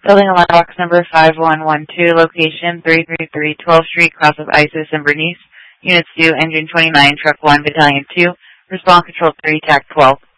Building alarm box number 5112, location 333 12th Street, Cross of Isis and Bernice. Units 2, Engine 29, Truck 1, Battalion 2, Response Control 3, TAC 12.